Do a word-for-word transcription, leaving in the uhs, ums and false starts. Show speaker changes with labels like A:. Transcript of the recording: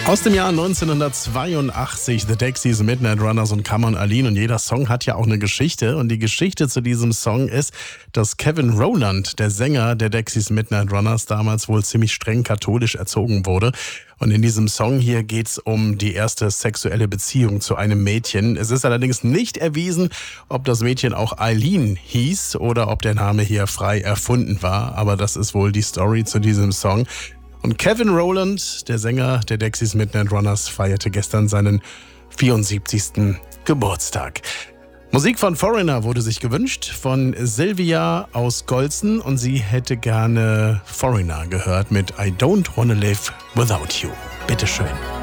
A: Aus dem Jahr neunzehnhundertzweiundachtzig, The Dexys, Midnight Runners und Come on Eileen. Und jeder Song hat ja auch eine Geschichte. Und die Geschichte zu diesem Song ist, dass Kevin Rowland, der Sänger der Dexys, Midnight Runners, damals wohl ziemlich streng katholisch erzogen wurde. Und in diesem Song hier geht's um die erste sexuelle Beziehung zu einem Mädchen. Es ist allerdings nicht erwiesen, ob das Mädchen auch Eileen hieß oder ob der Name hier frei erfunden war. Aber das ist wohl die Story zu diesem Song. Und Kevin Rowland, der Sänger der Dexys Midnight Runners, feierte gestern seinen vierundsiebzigsten Geburtstag. Musik von Foreigner wurde sich gewünscht von Silvia aus Golzen und sie hätte gerne Foreigner gehört mit I Don't Wanna Live Without You. Bitteschön.